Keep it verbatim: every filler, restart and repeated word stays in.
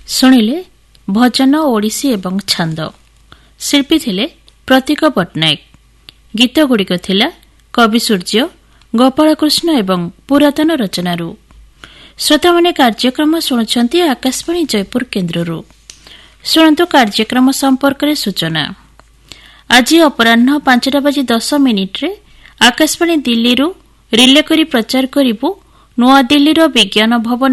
ଶୁଣିଲେ ଭଜନ, ଓଡ଼ିଶୀ ଏବଂ ଛାନ୍ଦ। ଶିଳ୍ପୀ ଥିଲେ ପ୍ରତୀକ ପଟ୍ଟନାୟକ। ଗୀତଗୁଡ଼ିକ ଥିଲା କବି ସୂର୍ଯ୍ୟ, ଗୋପାଳକୃଷ୍ଣ ଏବଂ ପୁରାତନ ରଚନାରୁ। ଶ୍ରୋତାମାନେ କାର୍ଯ୍ୟକ୍ରମ ଶୁଣୁଛନ୍ତି ଆକାଶବାଣୀ ଜୟପୁର କେନ୍ଦ୍ରରୁ। ଶୁଣନ୍ତୁ କାର୍ଯ୍ୟକ୍ରମ ସମ୍ପର୍କରେ ସୂଚନା। ଆଜି ଅପରାହ୍ନ ପାଞ୍ଚଟା ବାଜି ଦଶ ମିନିଟ୍ରେ ଆକାଶବାଣୀ ଦିଲ୍ଲୀରୁ ରିଲେ କରି ପ୍ରଚାର କରିବୁ ନୂଆଦିଲ୍ଲୀର ବିଜ୍ଞାନ ଭବନ